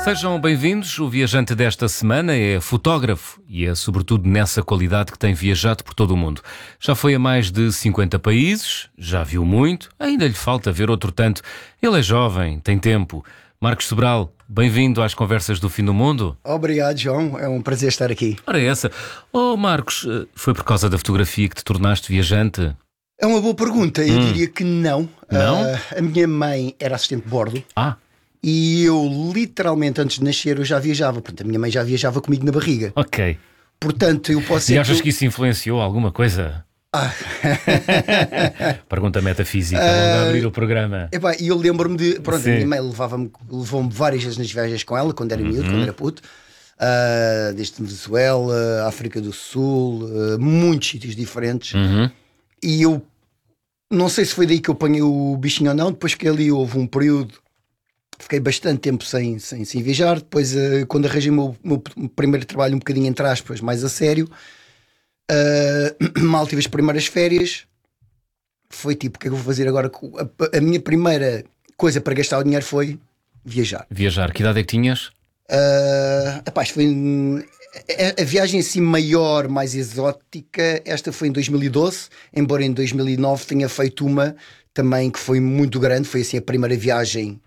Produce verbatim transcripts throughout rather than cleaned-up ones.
Sejam bem-vindos. O viajante desta semana é fotógrafo e é sobretudo nessa qualidade que tem viajado por todo o mundo. Já foi a mais de cinquenta países, já viu muito, ainda lhe falta ver outro tanto. Ele é jovem, tem tempo. Marcos Sobral, bem-vindo às Conversas do Fim do Mundo. Obrigado, João. É um prazer estar aqui. Ora essa. Oh, Marcos, foi por causa da fotografia que te tornaste viajante? É uma boa pergunta. Eu Hum. diria que não. Não? Uh, a minha mãe era assistente de bordo. Ah, E eu, literalmente, antes de nascer, eu já viajava. Portanto, a minha mãe já viajava comigo na barriga. ok. Portanto, eu posso E ser achas eu- que isso influenciou alguma coisa? Ah. Pergunta metafísica, logo a abrir o programa. Epá, e eu lembro-me de... Pronto, Sim. a minha mãe levava-me, levou-me várias vezes nas viagens com ela, quando era miúdo, quando era puto. Uh, desde Venezuela, África do Sul, uh, muitos sítios diferentes. Uhum. E eu não sei se foi daí que eu apanhei o bichinho ou não. Depois que ali houve um período, fiquei bastante tempo sem, sem, sem viajar. Depois, eh, quando arranjei o meu, meu primeiro trabalho, um bocadinho entre aspas, mais a sério, eh, mal tive as primeiras férias. Foi tipo, o que é que eu vou fazer agora? A, a minha primeira coisa para gastar o dinheiro foi viajar. Viajar, que idade é que tinhas? Uh, epá, isto foi a, a viagem assim maior, mais exótica. Esta foi em dois mil e doze, embora em dois mil e nove tenha feito uma também que foi muito grande. Foi assim a primeira viagem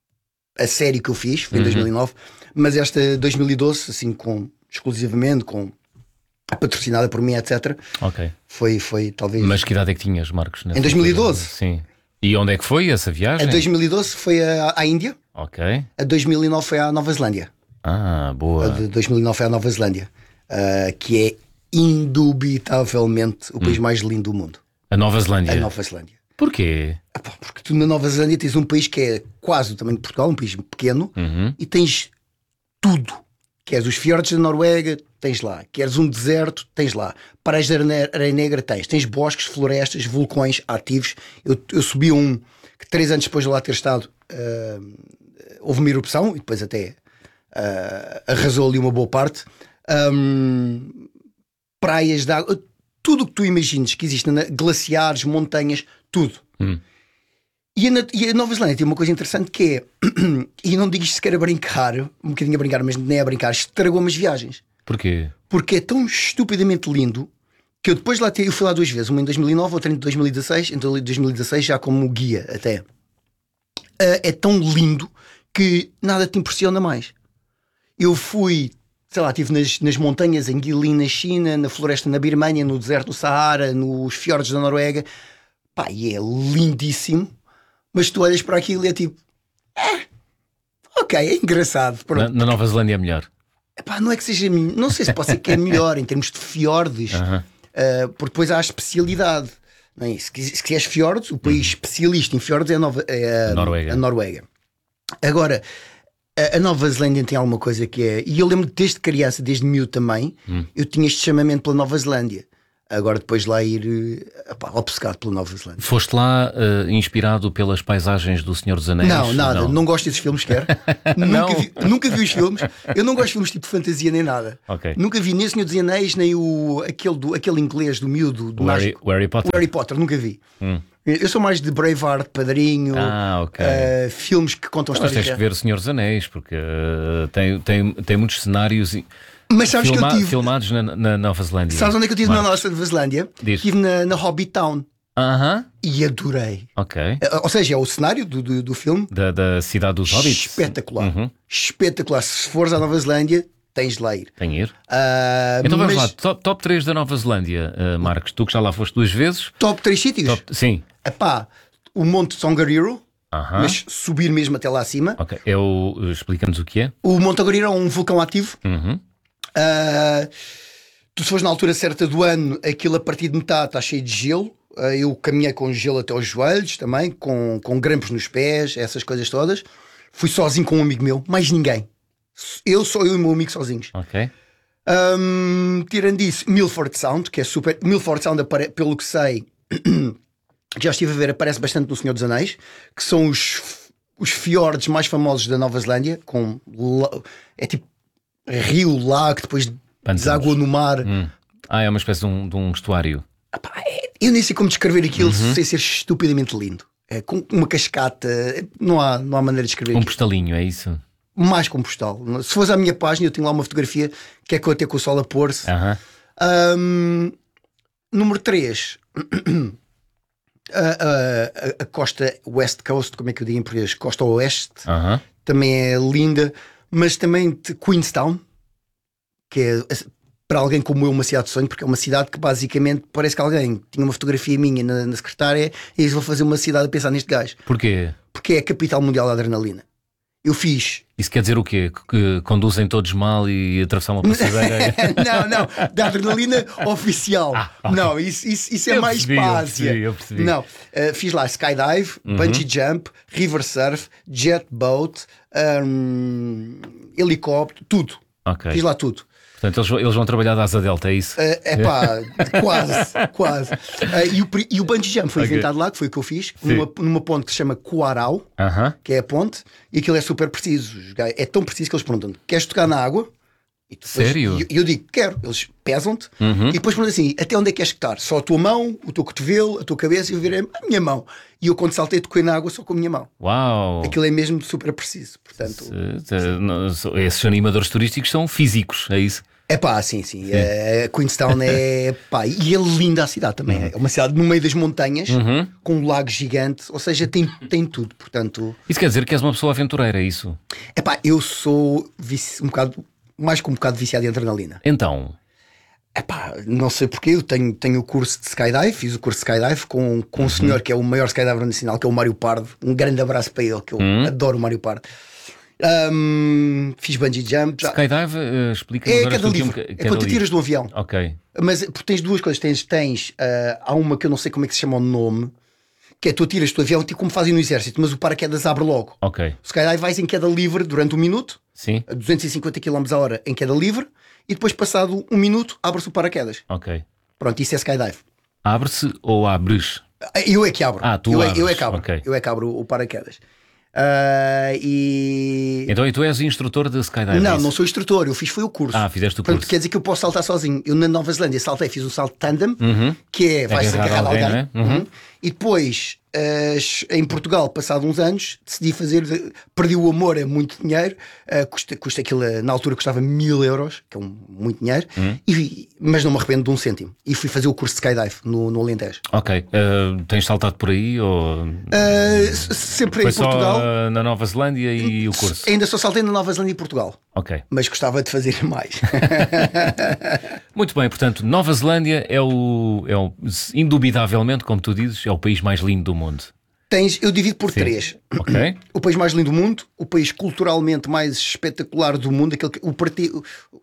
a sério que eu fiz, foi em dois mil e nove. Mas esta dois mil e doze, assim, com, exclusivamente com patrocinada por mim, etcétera, Ok. foi, foi talvez. Mas que idade é que tinhas, Marcos? nessa Em dois mil e doze? altura? Sim. E onde é que foi essa A viagem? dois mil e doze foi a, à Índia, Ok. a dois mil e nove foi à Nova Zelândia. Ah, A boa. de dois mil e nove foi à Nova Zelândia, uh, que é indubitavelmente o país mais lindo do mundo. A Nova Zelândia. A Nova Zelândia. Porquê? Ah, pá, porque tu na Nova Zelândia tens um país que é quase o tamanho de Portugal, um país pequeno, Uhum. e tens tudo. Queres os fiordes da Noruega, tens lá. Queres um deserto, tens lá. Praias de Arne- areia negra, tens. Tens bosques, florestas, vulcões ativos. Eu, eu subi um que três anos depois de lá ter estado, ah, houve uma erupção e depois até ah, arrasou ali uma boa parte. Ahm, praias de água, tudo o que tu imagines que existe, na- glaciares, montanhas, tudo. Hum. E a, Na- e a Nova Zelândia tem uma coisa interessante que é, e não digo isto sequer a brincar, um bocadinho a brincar, mas nem a brincar, estragou-me as viagens. Porquê? Porque é tão estupidamente lindo que eu depois lá te- eu fui lá duas vezes, uma em dois mil e nove, outra em dois mil e dezasseis, então em dois mil e dezasseis já como guia até. Ah, é tão lindo que nada te impressiona mais. Eu fui, sei lá, estive nas, nas montanhas em Guilin, na China, na floresta na Birmânia, no deserto do Saara, nos fiordes da Noruega. Pá, e é lindíssimo, mas tu olhas para aquilo e é tipo, "Ah, ok, é engraçado." Na, Pronto. na Nova Zelândia é melhor. Epá, não é que seja, não sei se pode ser que é melhor em termos de fiordes, Aham. uh, porque depois há a especialidade. Não é? Se, quis- se quiseres fiordes, o país especialista em fiordes é a, Nova, é a, A Noruega. a Noruega. Agora, a, a Nova Zelândia tem alguma coisa que é. E eu lembro desde criança, desde miúdo também, Hum. eu tinha este chamamento pela Nova Zelândia. Agora, depois de lá ir eh, epá, obcecado pela Nova Zelândia. Foste lá eh, inspirado pelas paisagens do Senhor dos Anéis? Não, nada, não, gosto desses filmes sequer. Não? nunca, vi, nunca vi os filmes. Eu não gosto de filmes tipo de fantasia nem nada. Ok. Nunca vi nem o Senhor dos Anéis, nem o, aquele, do, aquele inglês do miúdo, do O Harry, mágico. o Harry Potter? O Harry Potter, nunca vi. Hum. Eu sou mais de Braveheart, Padrinho, Ah, ok. eh, filmes que contam Mas histórias. tens que ver o Senhor dos Anéis, porque eh, tem, tem, tem muitos cenários e- Mas sabes filma- que eu tive. filmados na, na Nova Zelândia. Sabes onde é que eu estive na Marcos? Nova Zelândia? Diz. Estive na, na Hobbit Town Aham, e adorei. ok. Eh, Ou seja, é o cenário do, do, do filme. Da, da cidade dos Hobbits? Espetacular. Uhum. Espetacular. Se fores à Nova Zelândia, tens de lá ir. Tem ir. Ah, Então vamos mas lá, top, top três da Nova Zelândia, eh, Marcos. Tu que já lá foste duas vezes. top três sítios. Top- sim. Epá, o Monte Tongariro, Aham. mas subir mesmo até lá acima. Ok. Eu, explica-nos o que é. O Monte Tongariro é um vulcão ativo. Uhum. Ah, tu se fores na altura certa do ano, aquilo a partir de metade está cheio de gelo. Ah, eu caminhei com gelo até aos joelhos também, com, com grampos nos pés, essas coisas todas. Fui sozinho com um amigo meu, mais ninguém. Eu, só eu e o meu amigo sozinhos. Ok. Ahm, tirando isso, Milford Sound, que é super. Milford Sound, apare- pelo que sei, já estive a ver, aparece bastante no Senhor dos Anéis, que são os, os fiordes mais famosos da Nova Zelândia, com la- é tipo rio, lago, depois Pantanos. deságua no mar. Hum. Ah, é uma espécie de um, de um estuário. Epá, é- eu nem sei como descrever aquilo Uhum. sem ser estupidamente lindo. É com uma cascata, não há, não há maneira de descrever Um aquilo. postalinho, é isso? mais como postal. Se fores à minha página, eu tenho lá uma fotografia que é com até com o sol a pôr-se. Aham. Um, número três. A, a, a costa West Coast, como é que eu digo em português? Costa Oeste, Aham. também é linda, mas também de Queenstown, que é para alguém como eu uma cidade de sonho, porque é uma cidade que basicamente parece que alguém tinha uma fotografia minha na, na secretária e eles vão fazer uma cidade a pensar neste gajo. Porquê? Porque é a capital mundial da adrenalina. Eu fiz. Isso quer dizer o quê? Que conduzem todos mal e atravessar uma passadeira? Não, não, da adrenalina oficial. Ah, okay. Não, isso, isso, isso é Eu mais percebi, para a eu Ásia. percebi, eu percebi. Não, uh, fiz lá skydive, Uhum. bungee jump, river surf, jet boat, um, helicóptero, tudo. Ok. Fiz lá tudo. Portanto, eles, vão- eles vão trabalhar da Asa Delta, é isso? É uh, pá, quase, quase. Uh, e, o, pri- e o bungee jump foi Ok. inventado lá, que foi o que eu fiz, Sim. numa, numa ponte que se chama Coarau, Aham. que é a ponte, e aquilo é super preciso. Os gajos- É tão preciso que eles perguntam: queres tocar na água? E tu depois- Sério? E eu, eu digo: quero. Eles pesam-te Uhum. e depois perguntam assim: até onde é que queres estar? Só a tua mão, o teu cotovelo, a tua cabeça? E eu virei a minha mão. E eu, quando saltei, toquei na água só com a minha mão. Uau! Aquilo é mesmo super preciso. Portanto, Se- se- não, so- Esses animadores turísticos são físicos, é isso? é pá, sim, sim. É, Queenstown é pá, e é linda a cidade também. É uma cidade no meio das montanhas, Uhum. com um lago gigante, ou seja, tem, tem tudo. Portanto, Isso quer dizer que és uma pessoa aventureira, é isso? é pá, eu sou vici- um bocado, mais que um bocado viciado em adrenalina. Então, Epá, não sei porquê, eu tenho, tenho o curso de skydive, fiz o curso de skydive com, com um senhor que é o maior skydiver nacional, que é o Mário Pardo. Um grande abraço para ele, que eu adoro o Mário Pardo. Ahm, fiz bungee jump. Já. skydive, uh, explica-me É agora queda aqui um livre, boca- é queda quando te livre. tiras do avião. Ok, Mas porque tens duas coisas, tens, tens ah, há uma que eu não sei como é que se chama o nome, que é tu tiras do avião, tipo como fazem no exército, mas o paraquedas abre logo. ok. O skydive vais em queda livre durante um minuto, Sim, a duzentos e cinquenta quilómetros a hora em queda livre, e depois passado um minuto abre-se o paraquedas. ok. Pronto, isso é skydive. Abre-se ou abres? Eu é que abro. Ah, tu eu, é, abres, eu é que abro. ok. Eu é que abro o paraquedas. Ah, e. Então e tu és instrutor de skydive? Não, é isso? não sou instrutor, eu fiz foi o curso. Ah, fizeste o Portanto, curso. quer dizer que eu posso saltar sozinho. Eu na Nova Zelândia saltei, fiz um salto tandem, Uhum. que é vais Agarrar agarrar alguém, alguém. não é? Uhum. Uhum. E depois, eh, em Portugal, passado uns anos, decidi fazer. Perdi o amor a muito dinheiro, eh, custa, custa aquilo, eh, na altura custava mil euros, que é um, muito dinheiro, Uhum. e, mas não me arrependo de um cêntimo. E fui fazer o curso de skydive no, no Alentejo. Ok. Uh, tens saltado por aí ou... Eh, sempre Foi em Portugal. só uh, na Nova Zelândia e o curso? Ainda só saltei na Nova Zelândia e Portugal, Ok. mas gostava de fazer mais. Muito bem, portanto, Nova Zelândia é o, é o, indubitavelmente, como tu dizes, é o país mais lindo do mundo. Tens, eu divido por Sim. três. Ok. O país mais lindo do mundo, o país culturalmente mais espetacular do mundo, aquele que, o partido,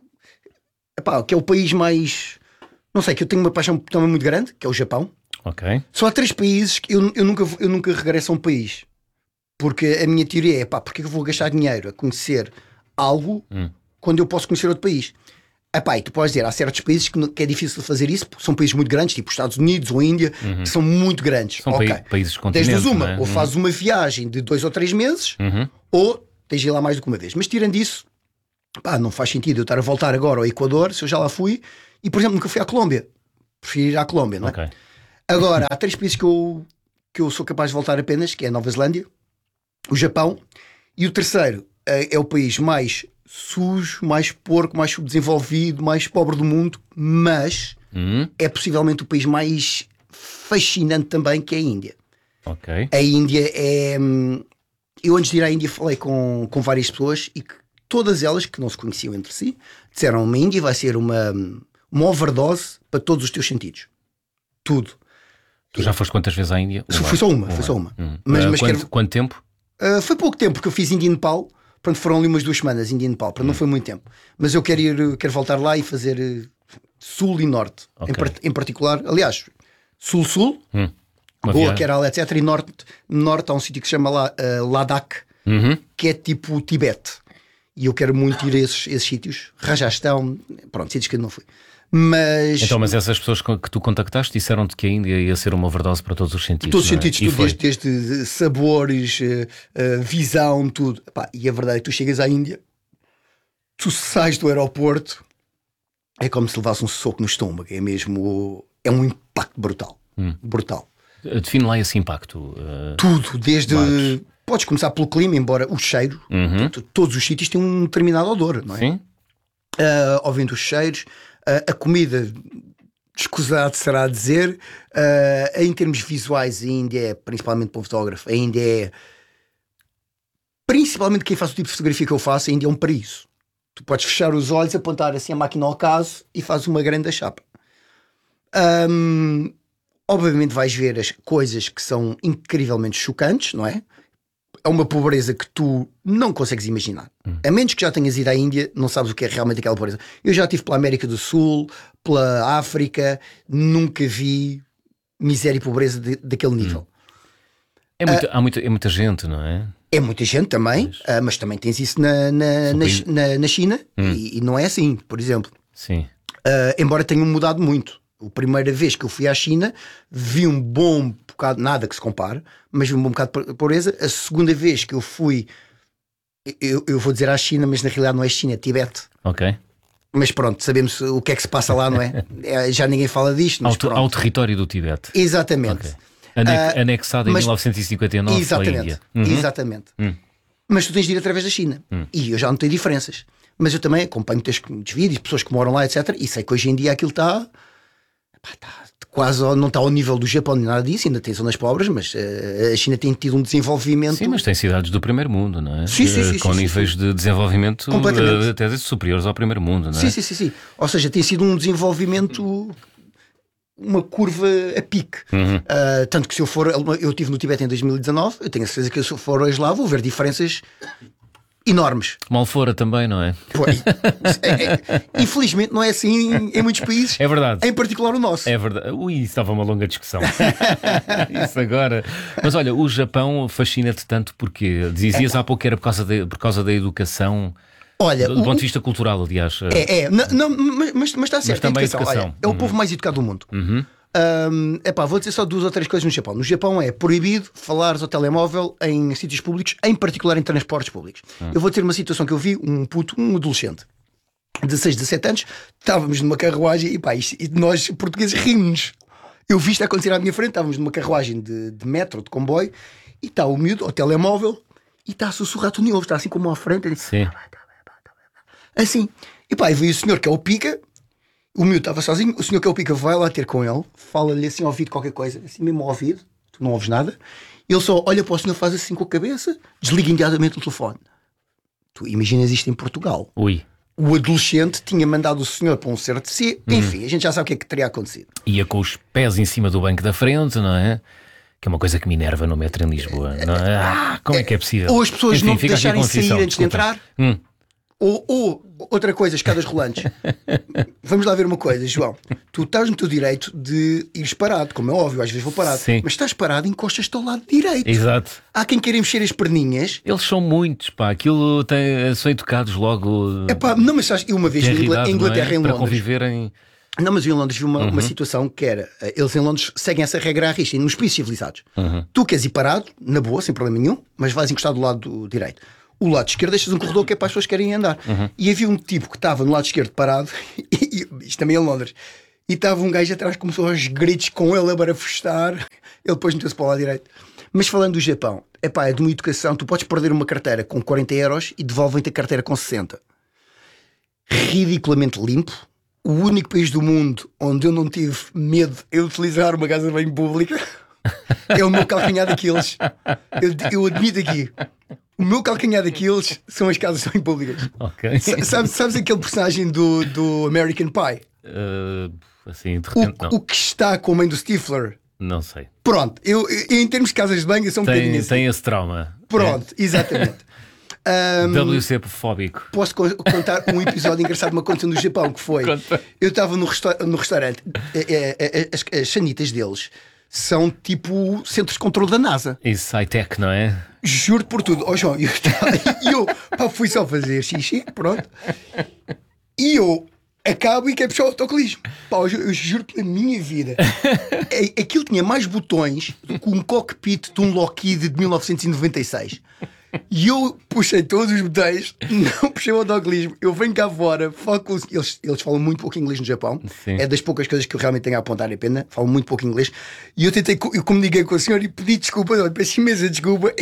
epá, que é o país mais, não sei, que eu tenho uma paixão também muito grande, que é o Japão. Ok. Só há três países que eu, eu, nunca, eu nunca regresso a um país, porque a minha teoria é, pá, porque é que eu vou gastar dinheiro a conhecer algo Hum. quando eu posso conhecer outro país? Epá, e tu podes dizer, há certos países que, que é difícil de fazer isso, porque são países muito grandes, tipo os Estados Unidos ou a Índia, que são muito grandes. São Ok. pa- países Tens continentes, duas uma, não é? ou fazes uma viagem de dois ou três meses, Uhum. ou tens de ir lá mais do que uma vez. Mas tirando isso, pá, não faz sentido eu estar a voltar agora ao Equador, se eu já lá fui, e por exemplo nunca fui à Colômbia. Prefiro ir à Colômbia, não é? Ok. Agora, há três países que eu, que eu sou capaz de voltar apenas, que é a Nova Zelândia, o Japão, e o terceiro é, é o país mais sujo, mais porco, mais subdesenvolvido, mais pobre do mundo, mas Hum. é possivelmente o país mais fascinante também, que é a Índia. Ok. A Índia é... hum, Eu antes de ir à Índia falei com, com várias pessoas e que todas elas, que não se conheciam entre si, disseram: uma Índia vai ser uma, uma overdose para todos os teus sentidos. Tudo. Tu já foste quantas vezes à Índia? Foi foi só uma, foi só uma. Hum. Mas, Uh, mas quanto, quero- quanto tempo? Uh, foi pouco tempo, porque eu fiz Índia e Nepal. Pronto, foram ali umas duas semanas, Índia e Nepal. Pronto, não foi muito tempo. Mas eu quero ir, quero voltar lá e fazer uh, Sul e Norte. Ok. Em, par- em particular, aliás, Sul-Sul, Hum. Uma Goa, viagem. Kerala, etcétera. E Norte, Norte há um sítio que se chama lá, uh, Ladakh, Uhum. que é tipo Tibete. E eu quero muito ir a esses, esses sítios. Rajastão, pronto, sítios que eu não fui. Mas, Então, mas essas pessoas com- que tu contactaste disseram-te que a Índia ia ser uma overdose para todos os sentidos. todos os não é? sentidos, E tudo, foi. desde, desde sabores, uh, uh, visão, tudo. Epá, e a verdade é que tu chegas à Índia, tu sais do aeroporto, é como se levasse um soco no estômago. É mesmo. É um impacto brutal. Hum. Brutal. Define lá esse impacto. uh, Tudo, desde. Vários. Podes começar pelo clima, embora o cheiro, Uhum. t- todos os sítios têm um determinado odor, não é? Sim. Uh, ouvindo os cheiros, uh, a comida, escusado será dizer, uh, em termos visuais, a Índia é, principalmente para um fotógrafo, a Índia é, principalmente quem faz o tipo de fotografia que eu faço, a Índia é um paraíso. Tu podes fechar os olhos, apontar assim a máquina ao caso e fazes uma grande chapa. Um, obviamente vais ver as coisas que são incrivelmente chocantes, não é? É uma pobreza que tu não consegues imaginar. Hum. A menos que já tenhas ido à Índia, não sabes o que é realmente aquela pobreza. Eu já estive pela América do Sul, pela África, nunca vi miséria e pobreza de, daquele nível. Hum. É muita, uh, há muita, é muita gente, não é? É muita gente também, mas, uh, mas também tens isso na, na, na, na, na China hum. e, e não é assim, por exemplo. Sim. Uh, embora tenham mudado muito. A primeira vez que eu fui à China, vi um bom bocado, nada que se compare, mas vi um bom bocado de pobreza. A segunda vez que eu fui, eu, eu vou dizer à China, mas na realidade não é China, é Tibete. Ok. Mas pronto, sabemos o que é que se passa lá, não é? é já ninguém fala disto. Mas ao, ao território do Tibete. Exatamente. Okay. Anex, uh, anexado em mas, mil novecentos e cinquenta e nove exatamente, pela Índia. Uhum. Exatamente. Uhum. Mas tu tens de ir através da China. Uhum. E eu já notei diferenças. Mas eu também acompanho muitos, muitos vídeos, pessoas que moram lá, etcétera. E sei que hoje em dia aquilo está... Está quase, não está ao nível do Japão nem nada disso, ainda tem zonas pobres, mas uh, a China tem tido um desenvolvimento. Sim, mas tem cidades do primeiro mundo, não é? Sim, sim, sim, com sim, níveis sim. de desenvolvimento uh, até superiores ao primeiro mundo, não é? Sim, sim, sim, sim. Ou seja, tem sido um desenvolvimento, uma curva a pique. Uhum. Uh, tanto que se eu for, eu estive no Tibete em dois mil e dezanove, eu tenho a certeza que se eu for hoje lá vou ver diferenças enormes. Mal fora também, não é? Pois, é, é, infelizmente não é assim em muitos países. É verdade. Em particular o nosso. É verdade. Ui, isso estava uma longa discussão. Isso agora. Mas olha, o Japão fascina-te tanto porque dizias é. há pouco que era por causa, de, por causa da educação. Olha, do, do o, ponto de vista cultural, aliás. É, é. Não, não, mas, mas, mas está certo. Mas também a educação. educação. Olha, é uhum. o povo mais educado do mundo. Uhum. Um, epá, vou dizer só duas ou três coisas no Japão. No Japão é proibido falares ao telemóvel em sítios públicos, em particular em transportes públicos. Hum. Eu vou ter uma situação que eu vi, um puto, um adolescente de dezasseis, dezassete anos, estávamos numa carruagem e, pá, e nós portugueses rimos. Eu vi isto acontecer à minha frente, estávamos numa carruagem de, de metro, de comboio, e está o miúdo ao telemóvel e está a sussurrar, tu nem ouves, está assim como à frente, ele, sim. assim. E pá, e veio o senhor que é o pica. O miúdo estava sozinho, o senhor que é o pica vai lá ter com ele, fala-lhe assim ao ouvido qualquer coisa, assim mesmo ao ouvido, tu não ouves nada, ele só olha para o senhor, faz assim com a cabeça, desliga imediatamente o telefone. Tu imaginas isto em Portugal? Ui. O adolescente tinha mandado o senhor para um certo C, hum. enfim, a gente já sabe o que é que teria acontecido. Ia com os pés em cima do banco da frente, não é? Que é uma coisa que me enerva no metro em Lisboa, não é? Ah, como é que é possível? Ou as pessoas enfim, não te deixarem sair antes de entrar... Hum. Ou, ou outra coisa, escadas rolantes. Vamos lá ver uma coisa, João. Tu estás no teu direito de ires parado, como é óbvio, às vezes vou parado. Sim. Mas estás parado e encostas-te ao lado direito. Exato. Há quem queira mexer as perninhas. Eles são muitos, pá. Aquilo tem, são educados logo. É pá, não, mas sabes, eu uma vez em Inglaterra, é? em Londres. Para conviverem. Não, mas eu em Londres vi uma, uhum. uma situação que era, eles em Londres seguem essa regra à risca, nos países civilizados. Uhum. Tu queres ir parado, na boa, sem problema nenhum, mas vais encostar do lado do direito. O lado esquerdo deixas um corredor que é para as pessoas que querem andar. Uhum. E havia um tipo que estava no lado esquerdo parado, e, e, isto também é em Londres, e estava um gajo atrás que começou aos gritos com ele a barafustar. Ele depois meteu-se para o lado direito. Mas falando do Japão, epá, é de uma educação, tu podes perder uma carteira com quarenta euros e devolvem-te a carteira com sessenta. Ridiculamente limpo. O único país do mundo onde eu não tive medo de utilizar uma casa bem pública é o meu calcanhar daqueles. Eu, eu admito aqui. O meu calcanhar daqueles são as casas bem públicas. Okay. Sabes, sabes aquele personagem do, do American Pie? Uh, assim, de repente, o, não. o que está com a mãe do Stifler? Não sei. Pronto, eu, eu em termos de casas de banho, eu sou um tem, bocadinho assim. Tem esse trauma. Pronto, é. Exatamente. Um, W C fóbico. Posso contar um episódio engraçado que me aconteceu no Japão, que foi, Conta. Eu estava no, resta no restaurante, as, as sanitas deles são tipo centros de controle da NASA. Isso, high-tech, não é? Juro por tudo. Oh, João, eu, eu pá, fui só fazer xixi, pronto. E eu acabo e quero puxar o autocolismo. Pá, eu, eu juro pela minha vida. Aquilo tinha mais botões do que um cockpit de um Lockheed de mil novecentos e noventa e seis. E eu puxei todos os botões, não puxei o autocolismo. Eu venho cá fora, falo com os... eles, eles falam muito pouco inglês no Japão. Sim. É das poucas coisas que eu realmente tenho a apontar a pena. Falam muito pouco inglês. E eu tentei, eu comuniquei com o senhor e pedi desculpa. Olha, peço imensa desculpa.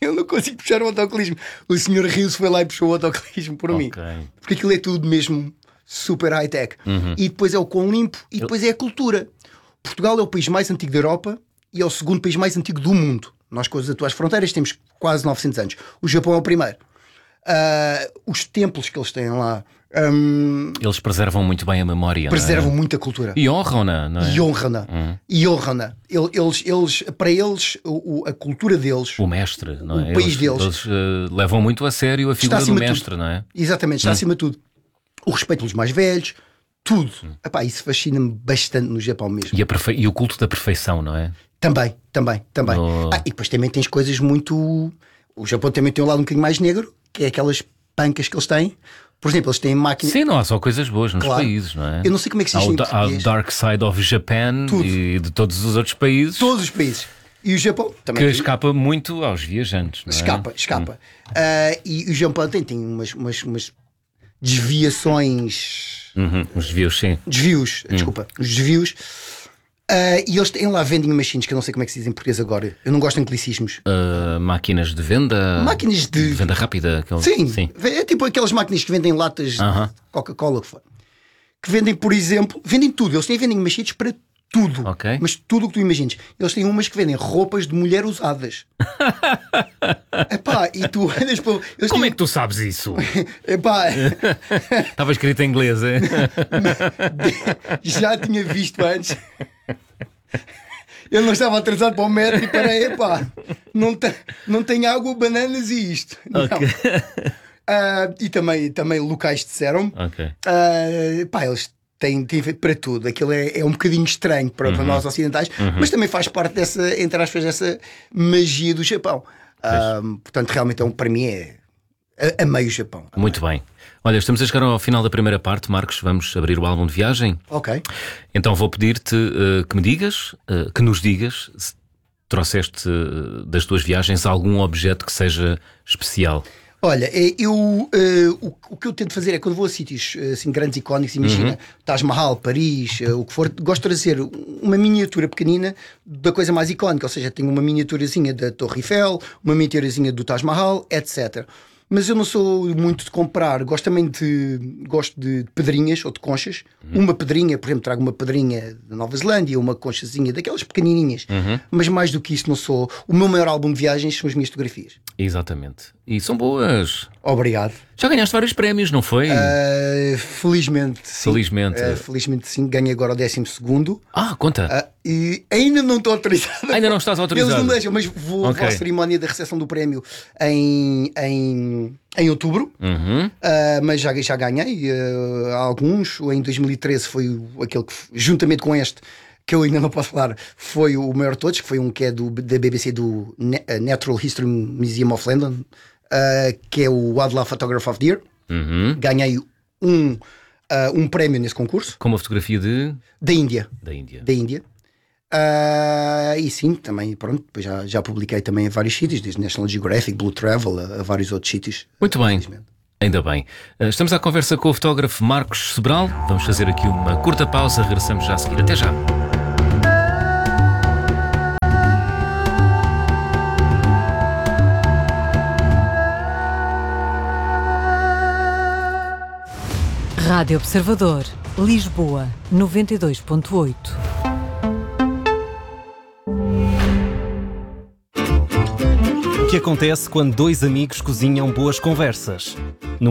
Eu não consigo puxar o autocolismo. O senhor Rios foi lá e puxou o autocolismo por Ok. mim. Porque aquilo é tudo mesmo super high-tech. Uhum. E depois é o quão limpo e depois é a cultura. Portugal é o país mais antigo da Europa e é o segundo país mais antigo do mundo. Nós, com as atuais fronteiras, temos quase novecentos anos. O Japão é o primeiro. Uh, os templos que eles têm lá um, Eles preservam muito bem a memória. preservam não é? muita cultura. E honram-na, não é? E honram-na. Uhum. E honram-na. Eles, eles, para eles, o, o- a cultura deles, O mestre, não é? O país eles, deles. Eles eh, levam muito a sério a figura do acima de mestre, tudo. não é? exatamente, está acima de tudo. O respeito pelos mais velhos, tudo. Hum. Epá, isso fascina-me bastante no Japão mesmo. E, a perfe- e o culto da perfeição, não é? Também, também, também. No- Ah, e depois também tens coisas muito. O Japão também tem um lado um bocadinho mais negro, que é aquelas pancas que eles têm. Por exemplo, eles têm máquinas. Sim, não há só coisas boas nos Claro. países, não é? Eu não sei como é que se Há diz o, em da- há o português. Dark Side of Japan Tudo. e de todos os outros países Todos os países. E o Japão também. que tem- escapa muito aos viajantes, não é? Escapa, escapa. Ah, e o Japão tem, tem umas, umas, umas desviações. Uhum, os desvios, sim. Desvios, Hum. desculpa. Os desvios. Ah, e eles têm lá vending machines, que eu não sei como é que se diz em português agora. Eu não gosto de anglicismos. Uh, máquinas de venda. Máquinas de- venda rápida. Aquele... Sim, sim. é tipo aquelas máquinas que vendem latas Aham. de Coca-Cola, que for. Que vendem, por exemplo, vendem tudo. Eles têm vending machines para tudo. Ok. Mas tudo o que tu imagines. Eles têm umas que vendem roupas de mulher usadas. Epá, e tu olhas para. Eles Como é têm... que tu sabes isso? Epá, Estava escrito em inglês, é? já tinha visto antes. Eu não estava atrasado para o metro e parei, epá, não, te, não tem água, bananas e isto. Não. Ok. Ah, e também, também locais disseram. Ok. Uh, pá, eles têm, têm feito para tudo. Aquilo é, é um bocadinho estranho para, Uhum. para nós ocidentais, mas também faz parte dessa, entre aspas, dessa magia do Japão. Um, portanto, realmente é um, para mim é a, a meio Japão. Muito bem. Olha, estamos a chegar ao final da primeira parte, Marcos. Vamos abrir o álbum de viagem. Ok. Então vou pedir-te uh, que me digas, uh, que nos digas, se trouxeste uh, das tuas viagens algum objeto que seja especial. Olha, é, eu, eh, o, o que eu tento fazer é quando vou a sítios eh, assim, grandes icónicos, imagina, Taj Mahal, Paris, eh, o que for, gosto de trazer uma miniatura pequenina da coisa mais icónica, ou seja, tenho uma miniaturazinha da Torre Eiffel, uma miniaturazinha do Taj Mahal, etcétera. Mas eu não sou muito de comprar, gosto também de, gosto de pedrinhas ou de conchas. Uma pedrinha, por exemplo, trago uma pedrinha da Nova Zelândia, uma conchazinha daquelas pequenininhas. Mas mais do que isso não sou. O meu maior álbum de viagens são as minhas fotografias. Exatamente. E são boas. Obrigado. Já ganhaste vários prémios, não foi? Uh, felizmente sim. Felizmente. Uh, felizmente sim. Ganhei agora o décimo segundo. Ah, conta. Uh, e ainda não estou autorizado. Ainda não estás autorizado. Eles não me deixam, mas vou, Ok. vou à cerimónia da recepção do prémio em, em, em outubro. Uhum. Uh, mas já, já ganhei uh, alguns. O Em dois mil e treze foi o- aquele que, juntamente com este, que eu ainda não posso falar, foi o maior de todos, que foi um que é do, da B B C, do Ne- uh, Natural History Museum of London, uh, que é o Wildlife Photographer of the Year. Uhum. Ganhei um, uh, um prémio nesse concurso, Com uma fotografia de... da Índia. da Índia. Da Índia. Uh, e sim, também, pronto, depois já, já publiquei também em vários sítios, desde National Geographic, Blue Travel, a, a vários outros sítios. Muito bem. Infelizmente. Ainda bem. Uh, Estamos à conversa com o fotógrafo Marcos Sobral. Vamos fazer aqui uma curta pausa. Regressamos já a seguir. Até já. Rádio Observador, Lisboa, noventa e dois ponto oito. O que acontece quando dois amigos cozinham boas conversas? No